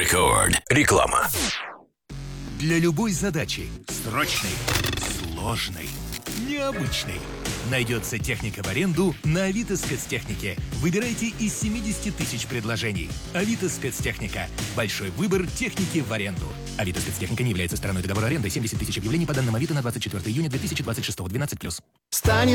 Рекорд. Реклама. Для любой задачи, срочной, сложной, необычной, найдется техника в аренду на Авито Спецтехнике. Выбирайте из 70 тысяч предложений. Авито Спецтехника. Большой выбор техники в аренду. Авито Спецтехника не является стороной договора аренды. 70 тысяч объявлений по данным Авито на 24 июня 2026. 12+. Станет